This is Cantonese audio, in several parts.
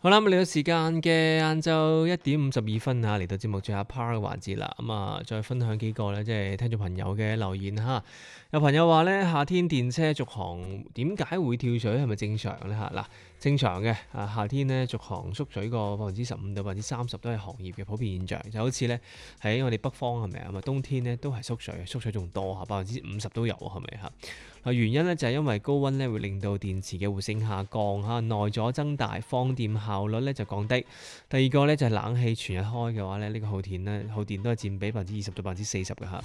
好啦，咁嚟到時間嘅晏晝1點52分嚟到節目最後 part 嘅環節啦。再分享幾個咧，即係聽眾朋友嘅留言嚇。有朋友話咧，夏天電車續航點解會跳水係咪正常咧嚇？嗱，正常嘅夏天咧續航縮水個15%到30%都係行業嘅普遍現象，就好似咧喺我哋北方係咪啊？冬天咧都係縮水，縮水仲多嚇，50%都有係咪嚇？原因咧就係因為高溫咧會令到電池嘅活性下降嚇，內阻增大，放電效率咧就降低。第二個咧就係冷氣全日開嘅話咧，呢個耗電都係佔比20%到40%嘅嚇。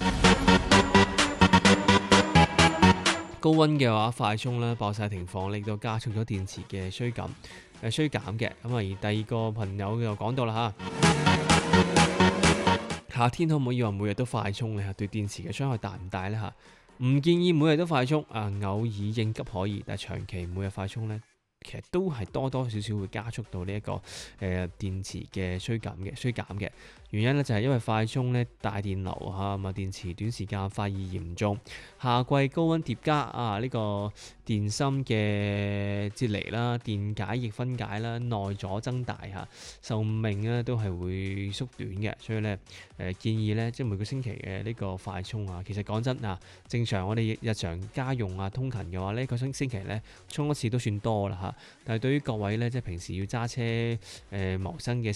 高溫嘅話，快充啦，爆晒停放，令到加速咗電池嘅衰減嘅。而第二個朋友又講到啦嚇，夏天可唔可以話每日都快充咧？對電池嘅傷害大唔大咧嚇？唔建議每日都快充偶爾應急可以，但係長期每日快充咧，其實都係多多少少會加速到呢一個電池嘅衰減嘅。原因咧就係因為快充咧大電流電池短時間發熱嚴重，夏季高溫疊加呢個電芯嘅接離啦、電解液分解啦、內阻增大壽命咧都係會縮短嘅。所以咧建議咧即係每個星期嘅呢個快充其實講真正常我哋日常家用通勤嘅話呢個星期咧充一次都算多啦但係對於各位咧即係平時要揸車謀生嘅